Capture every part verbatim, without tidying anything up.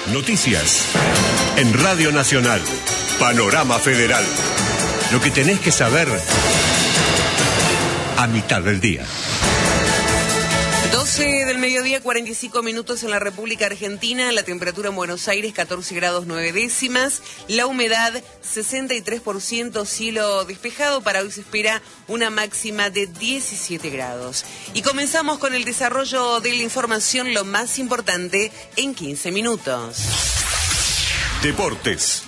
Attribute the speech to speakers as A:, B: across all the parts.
A: Noticias. En Radio Nacional. Panorama Federal. Lo que tenés que saber a mitad del día.
B: doce del mediodía, cuarenta y cinco minutos en la República Argentina. La temperatura en Buenos Aires, catorce grados nueve décimas. La humedad, sesenta y tres por ciento. Cielo despejado. Para hoy se espera una máxima de diecisiete grados. Y comenzamos con el desarrollo de la información, lo más importante, en quince minutos.
A: Deportes.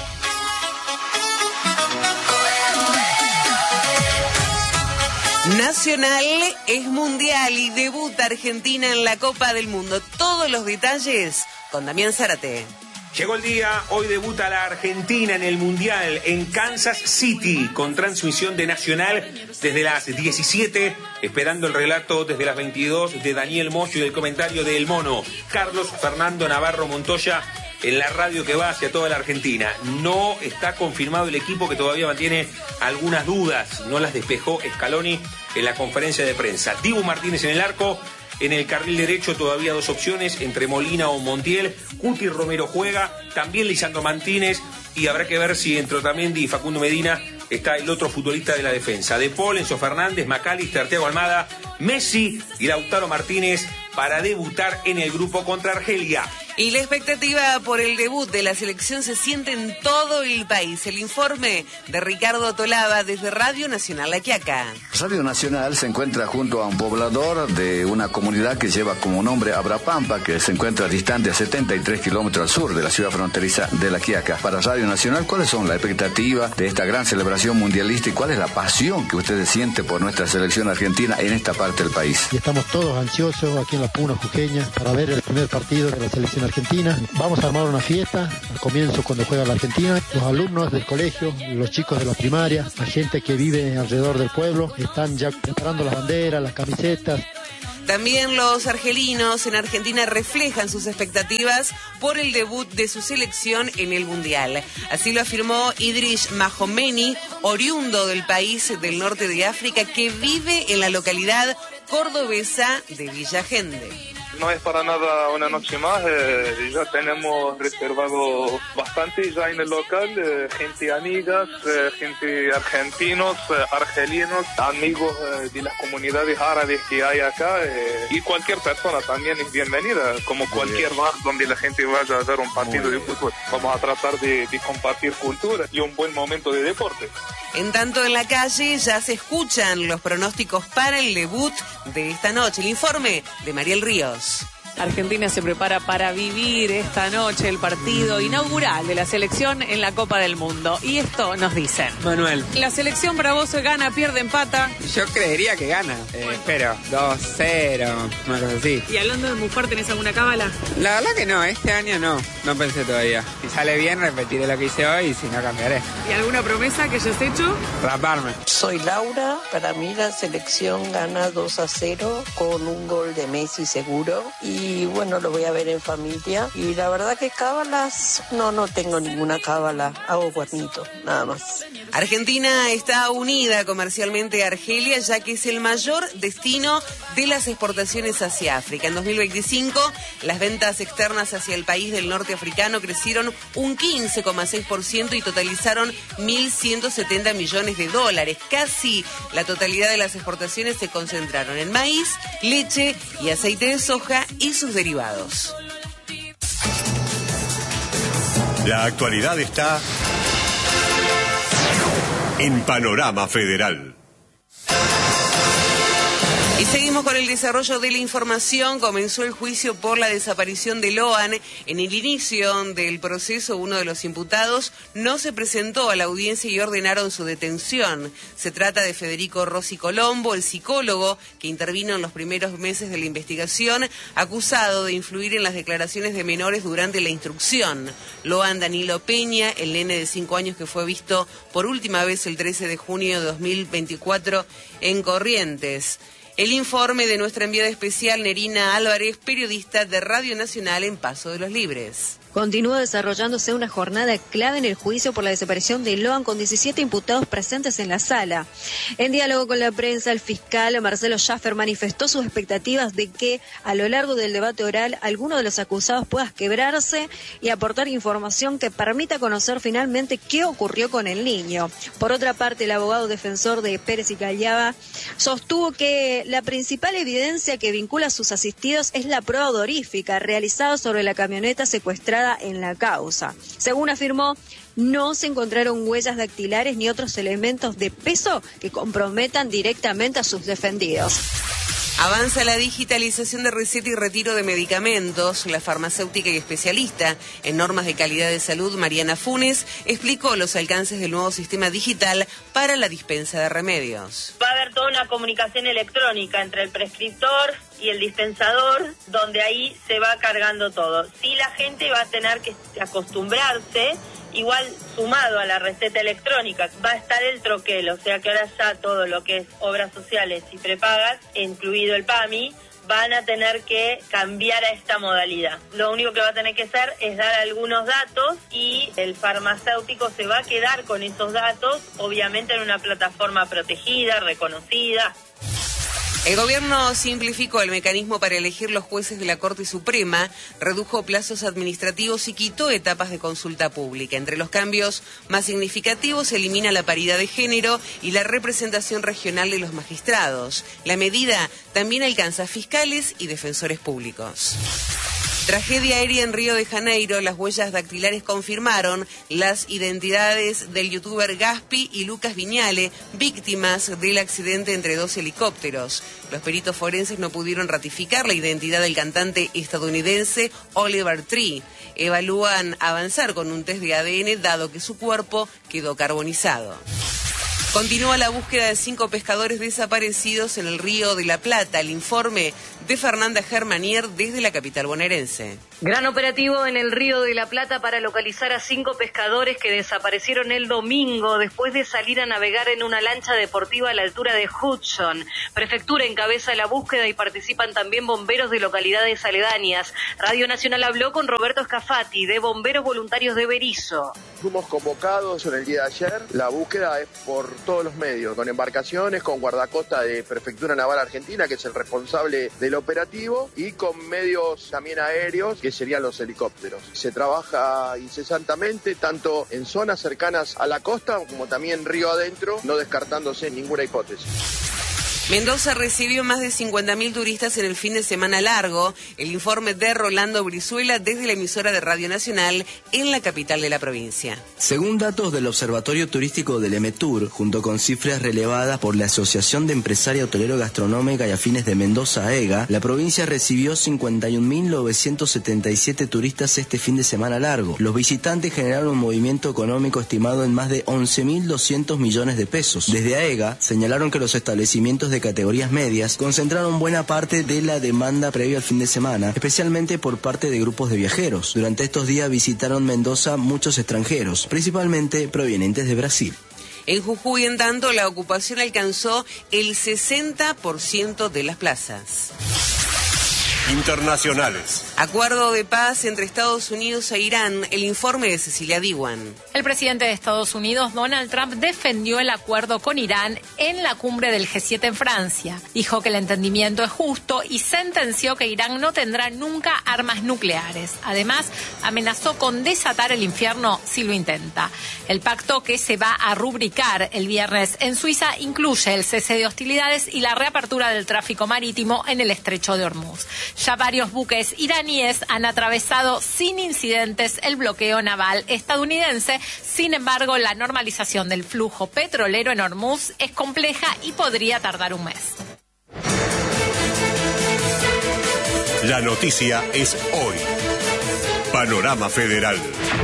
B: Nacional es mundial y debuta Argentina en la Copa del Mundo. Todos los detalles con Damián Zárate.
C: Llegó el día, hoy debuta la Argentina en el Mundial en Kansas City, con transmisión de Nacional desde las diecisiete, esperando el relato desde las veintidós de Daniel Moyo y el comentario de El Mono, Carlos Fernando Navarro Montoya, en la radio que va hacia toda la Argentina. No está confirmado el equipo, que todavía mantiene algunas dudas, no las despejó Scaloni en la conferencia de prensa. Dibu Martínez en el arco. En el carril derecho todavía dos opciones, entre Molina o Montiel. Cuti Romero juega, también Lisandro Martínez, y habrá que ver si entre Otamendi y Facundo Medina está el otro futbolista de la defensa. De Paul, Enzo Fernández, McAllister, Thiago Almada, Messi y Lautaro Martínez para debutar en el grupo contra Argelia.
B: Y la expectativa por el debut de la selección se siente en todo el país. El informe de Ricardo Tolaba desde Radio Nacional La Quiaca.
D: Radio Nacional se encuentra junto a un poblador de una comunidad que lleva como nombre Abrapampa, que se encuentra distante a setenta y tres kilómetros al sur de la ciudad fronteriza de La Quiaca. Para Radio Nacional, ¿cuáles son las expectativas de esta gran celebración mundialista y cuál es la pasión que ustedes sienten por nuestra selección argentina en esta parte del país?
E: Y estamos todos ansiosos aquí en la Puna Jujeña para ver el primer partido de la selección argentina. Vamos a armar una fiesta al comienzo cuando juega la Argentina. Los alumnos del colegio, los chicos de la primaria, la gente que vive alrededor del pueblo están ya preparando las banderas, las camisetas.
B: También los argelinos en Argentina reflejan sus expectativas por el debut de su selección en el Mundial. Así lo afirmó Idris Mahomeni, oriundo del país del norte de África, que vive en la localidad cordobesa de Villa Gende.
F: No es para nada una noche más, eh, ya tenemos reservado bastante ya en el local, eh, gente amigas, eh, gente argentinos, eh, argelinos, amigos eh, de las comunidades árabes que hay acá, eh, y cualquier persona también es bienvenida, como cualquier bar donde la gente vaya a ver un partido de fútbol. Vamos a tratar de, de compartir cultura y un buen momento de deporte.
B: En tanto, en la calle ya se escuchan los pronósticos para el debut de esta noche. El informe de Mariel Ríos.
G: Argentina se prepara para vivir esta noche el partido inaugural de la selección en la Copa del Mundo. Y esto nos dicen.
H: Manuel.
G: La selección para vos gana, pierde, empata.
H: Yo creería que gana. Eh, espero. dos cero, una cosa así.
G: ¿Y hablando de Mufar, tenés alguna cábala?
H: La verdad que no, este año no. No pensé todavía. Si sale bien, repetiré lo que hice hoy y si no, cambiaré.
G: ¿Y alguna promesa que hayas hecho?
H: Raparme.
I: Soy Laura. Para mí la selección gana dos a cero con un gol de Messi seguro. Y Y bueno, lo voy a ver en familia. Y la verdad que cábalas, no, no tengo ninguna cábala. Hago cuernito, nada más.
B: Argentina está unida comercialmente a Argelia, ya que es el mayor destino de las exportaciones hacia África. En dos mil veinticinco, las ventas externas hacia el país del norte africano crecieron un quince coma seis por ciento y totalizaron mil ciento setenta millones de dólares. Casi la totalidad de las exportaciones se concentraron en maíz, leche y aceite de soja y sus derivados.
A: La actualidad está en Panorama Federal.
B: Y seguimos con el desarrollo de la información. Comenzó el juicio por la desaparición de Loan. En el inicio del proceso, uno de los imputados no se presentó a la audiencia y ordenaron su detención. Se trata de Federico Rossi Colombo, el psicólogo que intervino en los primeros meses de la investigación, acusado de influir en las declaraciones de menores durante la instrucción. Loan Danilo Peña, el nene de cinco años que fue visto por última vez el trece de junio de dos mil veinticuatro en Corrientes. El informe de nuestra enviada especial Nerina Álvarez, periodista de Radio Nacional en Paso de los Libres.
J: Continúa desarrollándose una jornada clave en el juicio por la desaparición de Loan con diecisiete imputados presentes en la sala. En diálogo con la prensa, el fiscal Marcelo Schaffer manifestó sus expectativas de que a lo largo del debate oral alguno de los acusados pueda quebrarse y aportar información que permita conocer finalmente qué ocurrió con el niño. Por otra parte, el abogado defensor de Pérez y Callaba sostuvo que la principal evidencia que vincula a sus asistidos es la prueba odorífica realizada sobre la camioneta secuestrada en la causa. Según afirmó, no se encontraron huellas dactilares ni otros elementos de peso que comprometan directamente a sus defendidos.
B: Avanza la digitalización de receta y retiro de medicamentos. La farmacéutica y especialista en normas de calidad de salud, Mariana Funes, explicó los alcances del nuevo sistema digital para la dispensa de remedios.
K: Va a haber toda una comunicación electrónica entre el prescriptor y el dispensador, donde ahí se va cargando todo. Sí, la gente va a tener que acostumbrarse. Igual, sumado a la receta electrónica, va a estar el troquel, o sea que ahora ya todo lo que es obras sociales y prepagas, incluido el P A M I, van a tener que cambiar a esta modalidad. Lo único que va a tener que hacer es dar algunos datos y el farmacéutico se va a quedar con esos datos, obviamente en una plataforma protegida, reconocida.
B: El gobierno simplificó el mecanismo para elegir los jueces de la Corte Suprema, redujo plazos administrativos y quitó etapas de consulta pública. Entre los cambios más significativos se elimina la paridad de género y la representación regional de los magistrados. La medida también alcanza fiscales y defensores públicos. Tragedia aérea en Río de Janeiro. Las huellas dactilares confirmaron las identidades del youtuber Gaspi y Lucas Viñale, víctimas del accidente entre dos helicópteros. Los peritos forenses no pudieron ratificar la identidad del cantante estadounidense Oliver Tree. Evalúan avanzar con un test de A D N dado que su cuerpo quedó carbonizado. Continúa la búsqueda de cinco pescadores desaparecidos en el Río de la Plata. El informe de Fernanda Germanier desde la capital bonaerense.
L: Gran operativo en el Río de la Plata para localizar a cinco pescadores que desaparecieron el domingo después de salir a navegar en una lancha deportiva a la altura de Hudson. Prefectura encabeza la búsqueda y participan también bomberos de localidades aledañas. Radio Nacional habló con Roberto Escafati, de Bomberos Voluntarios de Berisso.
M: Fuimos convocados en el día de ayer. La búsqueda es por todos los medios, con embarcaciones, con guardacosta de Prefectura Naval Argentina, que es el responsable del operativo, y con medios también aéreos, que serían los helicópteros. Se trabaja incesantemente, tanto en zonas cercanas a la costa como también río adentro, no descartándose ninguna hipótesis.
B: Mendoza recibió más de cincuenta mil turistas en el fin de semana largo. El informe de Rolando Brizuela desde la emisora de Radio Nacional en la capital de la provincia.
N: Según datos del Observatorio Turístico del EMETUR, junto con cifras relevadas por la Asociación de Empresaria Hotelero Gastronómica y Afines de Mendoza, A E G A, la provincia recibió cincuenta y un mil novecientos setenta y siete turistas este fin de semana largo. Los visitantes generaron un movimiento económico estimado en más de once mil doscientos millones de pesos. Desde A E G A señalaron que los establecimientos de categorías medias concentraron buena parte de la demanda previa al fin de semana, especialmente por parte de grupos de viajeros. Durante estos días visitaron Mendoza muchos extranjeros, principalmente provenientes de Brasil.
B: En Jujuy, en tanto, la ocupación alcanzó el sesenta por ciento de las plazas.
A: Internacionales.
B: Acuerdo de paz entre Estados Unidos e Irán. El informe de Cecilia Diwan.
O: El presidente de Estados Unidos, Donald Trump, defendió el acuerdo con Irán en la cumbre del G siete en Francia. Dijo que el entendimiento es justo y sentenció que Irán no tendrá nunca armas nucleares. Además, amenazó con desatar el infierno si lo intenta. El pacto, que se va a rubricar el viernes en Suiza, incluye el cese de hostilidades y la reapertura del tráfico marítimo en el estrecho de Hormuz. Ya varios buques iraníes han atravesado sin incidentes el bloqueo naval estadounidense. Sin embargo, la normalización del flujo petrolero en Hormuz es compleja y podría tardar un mes.
A: La noticia es hoy. Panorama Federal.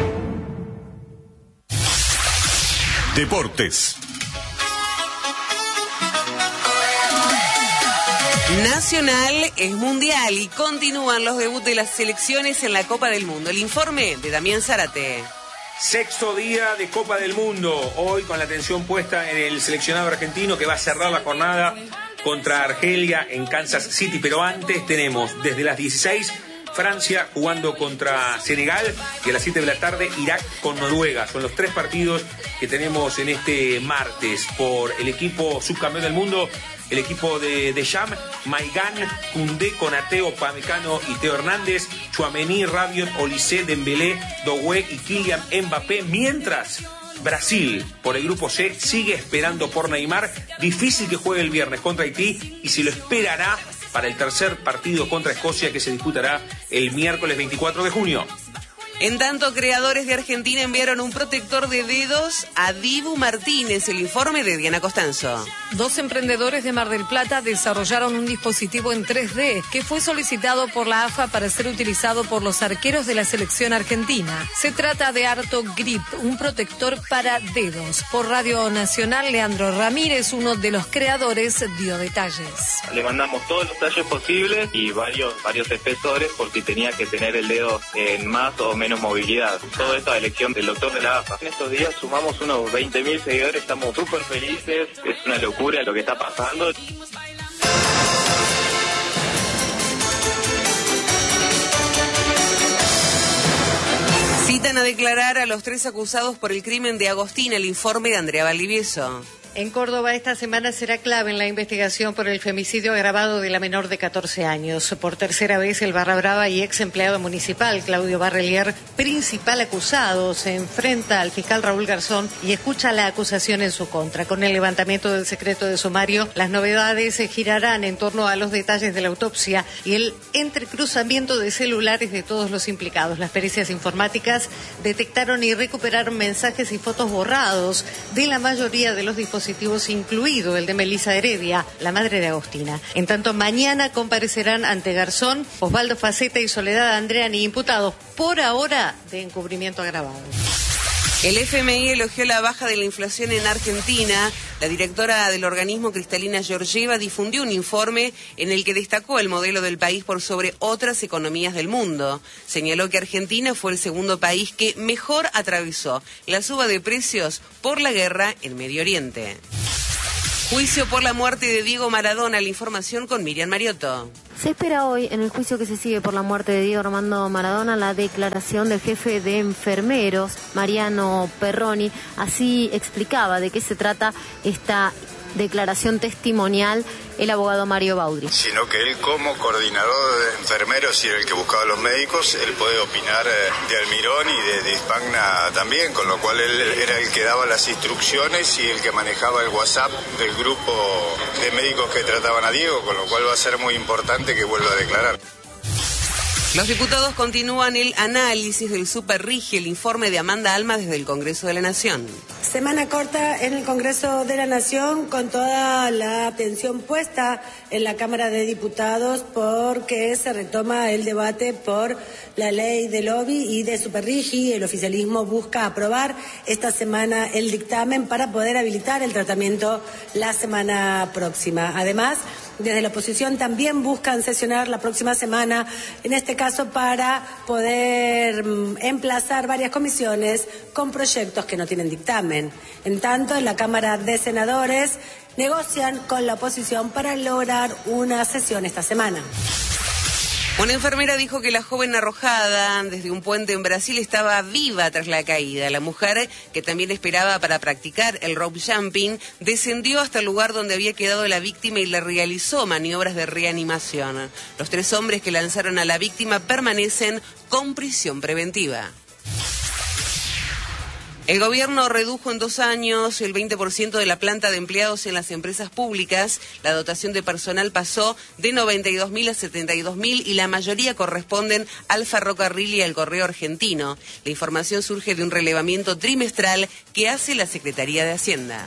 A: Deportes.
B: Nacional es mundial y continúan los debuts de las selecciones en la Copa del Mundo. El informe de Damián Zárate.
C: Sexto día de Copa del Mundo, hoy con la atención puesta en el seleccionado argentino que va a cerrar la jornada contra Argelia en Kansas City, pero antes tenemos desde las dieciséis Francia jugando contra Senegal y a las siete de la tarde Irak con Noruega. Son los tres partidos que tenemos en este martes por el equipo subcampeón del mundo. El equipo de Deschamps, Maigán, Koundé, Konaté, Upamecano y Teo Hernández, Tchouaméni, Rabiot, Olise, Dembélé, Doué y Kylian Mbappé. Mientras Brasil, por el grupo C, sigue esperando por Neymar. Difícil que juegue el viernes contra Haití y se lo esperará para el tercer partido contra Escocia que se disputará el miércoles veinticuatro de junio.
B: En tanto, creadores de Argentina enviaron un protector de dedos a Dibu Martínez. El informe de Diana Costanzo.
G: Dos emprendedores de Mar del Plata desarrollaron un dispositivo en tres D que fue solicitado por la A F A para ser utilizado por los arqueros de la selección argentina. Se trata de Arto Grip, un protector para dedos. Por Radio Nacional, Leandro Ramírez, uno de los creadores, dio detalles.
P: Le mandamos todos los talles posibles y varios, varios espesores porque tenía que tener el dedo en más o menos movilidad. Todo esto a elección del doctor de la A F A. En estos días sumamos unos veinte mil seguidores, estamos súper felices, es una locura lo que está pasando.
B: Citan a declarar a los tres acusados por el crimen de Agostina. El informe de Andrea Valdivieso.
Q: En Córdoba esta semana será clave en la investigación por el femicidio agravado de la menor de catorce años. Por tercera vez el Barra Brava y ex empleado municipal Claudio Barrelier, principal acusado, se enfrenta al fiscal Raúl Garzón y escucha la acusación en su contra. Con el levantamiento del secreto de sumario, las novedades se girarán en torno a los detalles de la autopsia y el entrecruzamiento de celulares de todos los implicados. Las pericias informáticas detectaron y recuperaron mensajes y fotos borrados de la mayoría de los dispositivos, incluido el de Melisa Heredia, la madre de Agostina. En tanto, mañana comparecerán ante Garzón, Osvaldo Faceta y Soledad Andreani, imputados por ahora de encubrimiento agravado.
B: El F M I elogió la baja de la inflación en Argentina. La directora del organismo, Cristalina Georgieva, difundió un informe en el que destacó el modelo del país por sobre otras economías del mundo. Señaló que Argentina fue el segundo país que mejor atravesó la suba de precios por la guerra en Medio Oriente. Juicio por la muerte de Diego Maradona. La información con Miriam Mariotto.
R: Se espera hoy, en el juicio que se sigue por la muerte de Diego Armando Maradona, la declaración del jefe de enfermeros, Mariano Perroni. Así explicaba de qué se trata esta declaración testimonial el abogado Mario Baudri.
S: Sino que él, como coordinador de enfermeros y el que buscaba a los médicos, él puede opinar de Almirón y de, de Hispagna también, con lo cual él era el que daba las instrucciones y el que manejaba el WhatsApp del grupo de médicos que trataban a Diego, con lo cual va a ser muy importante que vuelva a declarar.
B: Los diputados continúan el análisis del Superrigi, el informe de Amanda Alma desde el Congreso de la Nación.
T: Semana corta en el Congreso de la Nación con toda la atención puesta en la Cámara de Diputados porque se retoma el debate por la ley de lobby y de Superrigi. El oficialismo busca aprobar esta semana el dictamen para poder habilitar el tratamiento la semana próxima. Además, desde la oposición también buscan sesionar la próxima semana, en este caso para poder mm, emplazar varias comisiones con proyectos que no tienen dictamen. En tanto, en la Cámara de Senadores negocian con la oposición para lograr una sesión esta semana.
B: Una enfermera dijo que la joven arrojada desde un puente en Brasil estaba viva tras la caída. La mujer, que también esperaba para practicar el rope jumping, descendió hasta el lugar donde había quedado la víctima y le realizó maniobras de reanimación. Los tres hombres que lanzaron a la víctima permanecen con prisión preventiva. El gobierno redujo en dos años el veinte por ciento de la planta de empleados en las empresas públicas. La dotación de personal pasó de noventa y dos mil a setenta y dos mil y la mayoría corresponden al ferrocarril y al correo argentino. La información surge de un relevamiento trimestral que hace la Secretaría de Hacienda.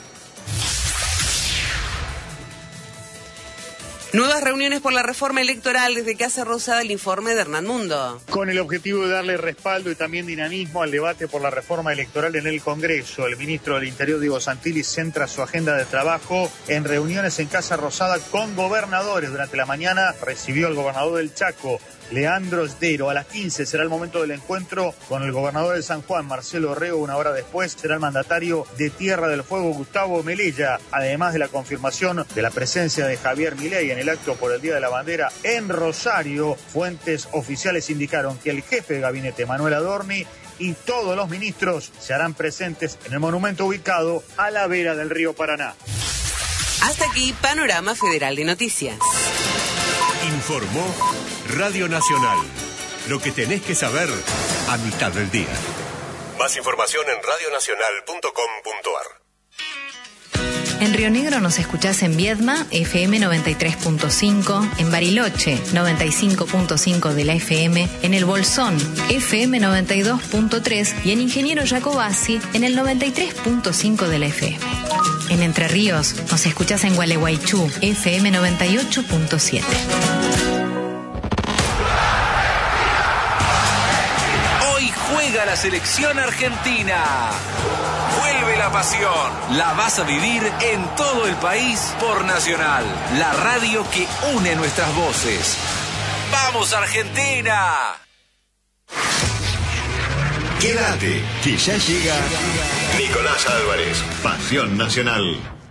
B: Nuevas reuniones por la reforma electoral desde Casa Rosada, el informe de Hernán Mundo.
U: Con el objetivo de darle respaldo y también dinamismo al debate por la reforma electoral en el Congreso, el ministro del Interior, Diego Santilli, centra su agenda de trabajo en reuniones en Casa Rosada con gobernadores. Durante la mañana recibió al gobernador del Chaco, Leandro Sdero. A las quince será el momento del encuentro con el gobernador de San Juan, Marcelo Orrego. Una hora después será el mandatario de Tierra del Fuego, Gustavo Melella, además de la confirmación de la presencia de Javier Milei en el acto por el Día de la Bandera en Rosario. Fuentes oficiales indicaron que el jefe de gabinete, Manuel Adorni, y todos los ministros se harán presentes en el monumento ubicado a la vera del río Paraná.
B: Hasta aquí, Panorama Federal de Noticias.
A: Informó Radio Nacional. Lo que tenés que saber a mitad del día. Más información en radio nacional punto com punto a r.
D: En Río Negro nos escuchás en Viedma, F M noventa y tres punto cinco, en Bariloche, noventa y cinco punto cinco de la F M, en El Bolsón, F M noventa y dos punto tres y en Ingeniero Jacobasi, en el noventa y tres punto cinco de la F M. En Entre Ríos nos escuchás en Gualeguaychú, F M noventa y ocho punto siete.
V: Juega la selección argentina. Vuelve la pasión. La vas a vivir en todo el país por Nacional, la radio que une nuestras voces. ¡Vamos, Argentina!
A: Quédate, que ya llega Nicolás Álvarez, Pasión Nacional.